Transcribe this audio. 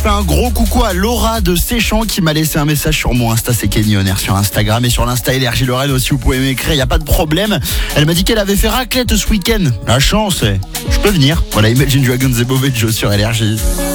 Fais un gros coucou à Laura de Séchamps qui m'a laissé un message sur mon Insta, c'est Kenny On Air sur Instagram et sur l'Insta Énergie Lorraine aussi, vous pouvez m'écrire, y a pas de problème. Elle m'a dit qu'elle avait fait raclette ce week-end. La chance, je peux venir. Voilà, Imagine Dragons et Boveggio sur Énergie.